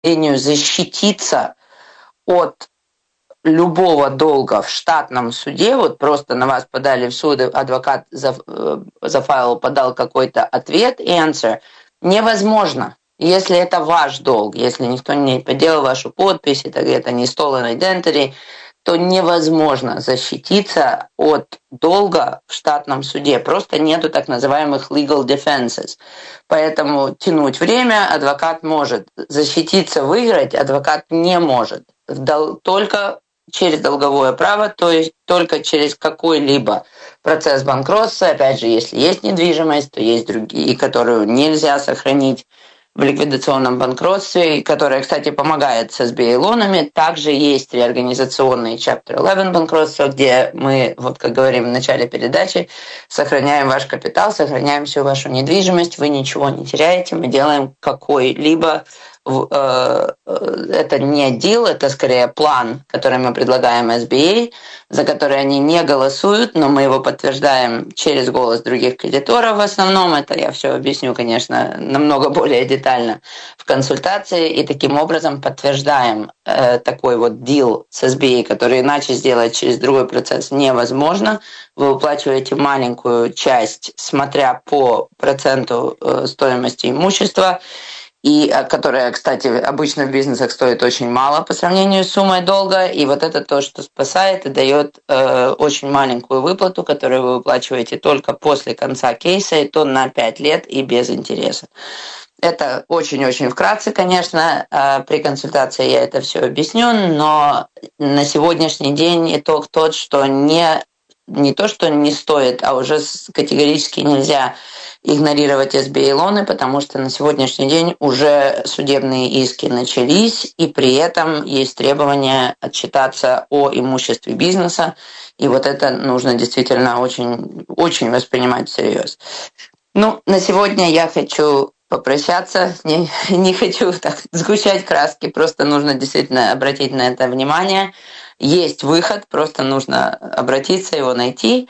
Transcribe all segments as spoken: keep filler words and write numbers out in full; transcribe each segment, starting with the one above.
защититься от любого долга в штатном суде, вот просто на вас подали в суд, адвокат зафайлил, подал какой-то ответ, answer, невозможно. Если это ваш долг, если никто не подделал вашу подпись, это где-то не stolen identity, то невозможно защититься от долга в штатном суде. Просто нету так называемых legal defenses. Поэтому тянуть время адвокат может. Защититься, выиграть адвокат не может. Только через долговое право, то есть только через какой-либо процесс банкротства. Опять же, если есть недвижимость, то есть другие, которую нельзя сохранить в ликвидационном банкротстве, которая, кстати, помогает с эс би эй-лонами. Также есть реорганизационный Chapter eleven банкротства, где мы, вот как говорим в начале передачи, сохраняем ваш капитал, сохраняем всю вашу недвижимость, вы ничего не теряете, мы делаем какой-либо это не deal, это скорее план, который мы предлагаем эс би эй, за который они не голосуют, но мы его подтверждаем через голос других кредиторов в основном. Это я все объясню, конечно, намного более детально в консультации. И таким образом подтверждаем э, такой вот deal с эс би эй, который иначе сделать через другой процесс невозможно. Вы выплачиваете маленькую часть, смотря по проценту э, стоимости имущества, и которая, кстати, обычно в бизнесах стоит очень мало по сравнению с суммой долга, и вот это то, что спасает и дает э, очень маленькую выплату, которую вы выплачиваете только после конца кейса, и то на пять лет и без интереса. Это очень-очень вкратце, конечно, э, при консультации я это все объясню, но на сегодняшний день итог тот, что не, не то, что не стоит, а уже категорически нельзя игнорировать эс би эй-лоны, потому что на сегодняшний день уже судебные иски начались, и при этом есть требование отчитаться о имуществе бизнеса, и вот это нужно действительно очень, очень воспринимать всерьез. Ну, на сегодня я хочу попрощаться, не, не хочу так сгущать краски, просто нужно действительно обратить на это внимание. Есть выход, просто нужно обратиться, его найти.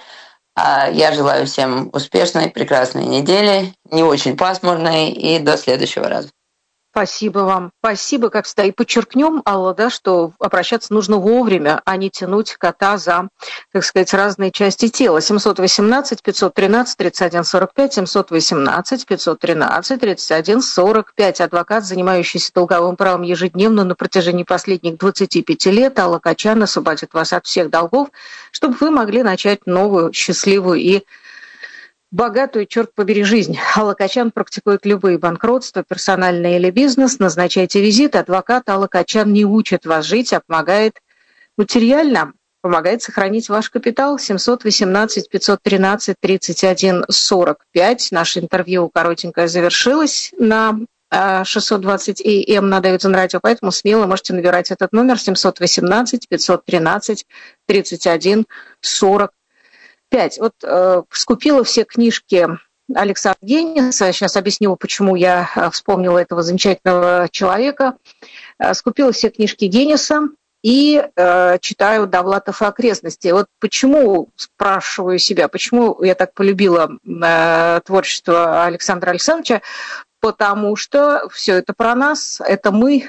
Я желаю всем успешной, прекрасной недели, не очень пасмурной, и до следующего раза. Спасибо вам. Спасибо, как всегда. И подчеркнем, Алла, да, что обращаться нужно вовремя, а не тянуть кота за, так сказать, разные части тела. семьсот восемнадцать пятьсот тринадцать тридцать один сорок пять, семьсот восемнадцать пятьсот тринадцать тридцать один сорок пять. Адвокат, занимающийся долговым правом ежедневно на протяжении последних двадцати пяти лет, Алла Качан освободит вас от всех долгов, чтобы вы могли начать новую, счастливую и богатую, черт побери, жизнь. Алла Качан практикует любые банкротства, персональные или бизнес. Назначайте визит. Адвокат Алла Качан не учит вас жить, а помогает материально, помогает сохранить ваш капитал. семьсот восемнадцать пятьсот тринадцать тридцать один сорок пять. Наше интервью коротенькое завершилось на шестьсот двадцать эй эм на Davidson Radio, поэтому смело можете набирать этот номер семьсот восемнадцать пятьсот тринадцать тридцать один сорок пять. Пять. Вот э, скупила все книжки Александра Генниса. Сейчас объясню, почему я вспомнила этого замечательного человека. Э, скупила все книжки Генниса и э, читаю «Довлатов и окрестности». Вот почему, спрашиваю себя, почему я так полюбила э, творчество Александра Александровича? Потому что все это про нас, это мы,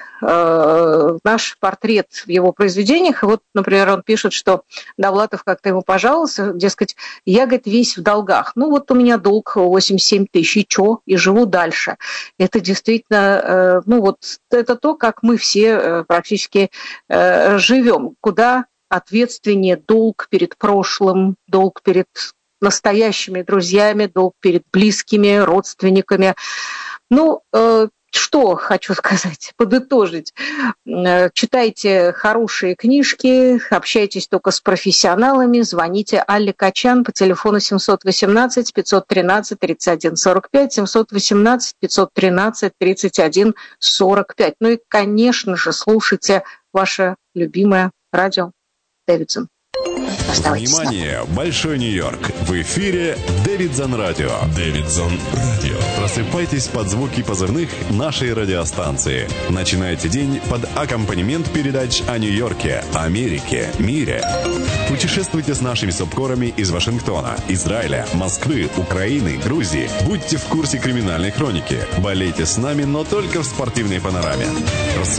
э, наш портрет в его произведениях. И вот, например, он пишет, что Довлатов как-то ему пожаловался, дескать, я, говорит, весь в долгах. Ну вот у меня долг восемьдесят семь тысяч, и чё? И живу дальше. Это действительно, э, ну вот это то, как мы все э, практически э, живем. Куда ответственнее долг перед прошлым, долг перед настоящими друзьями, долг перед близкими, родственниками. Ну, э, что хочу сказать, подытожить. Э, читайте хорошие книжки, общайтесь только с профессионалами, звоните Алле Качан по телефону семьсот восемнадцать пятьсот тринадцать тридцать один сорок пять, семьсот восемнадцать пятьсот тринадцать тридцать один сорок пять. Ну и, конечно же, слушайте ваше любимое радио Davidson. Внимание! Большой Нью-Йорк! В эфире Davidson Radio. Davidson Radio. Просыпайтесь под звуки позывных нашей радиостанции. Начинайте день под аккомпанемент передач о Нью-Йорке, Америке, мире. Путешествуйте с нашими субкорами из Вашингтона, Израиля, Москвы, Украины, Грузии. Будьте в курсе криминальной хроники. Болейте с нами, но только в спортивной панораме.